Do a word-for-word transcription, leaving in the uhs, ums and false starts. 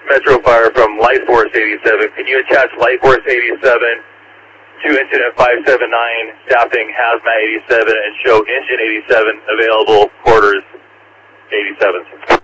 Metro Fire from Light Force eighty-seven. Can you attach Light Force eighty-seven to incident five seven nine, staffing Hazmat eighty-seven, and show engine eighty-seven available quarters eighty-seven?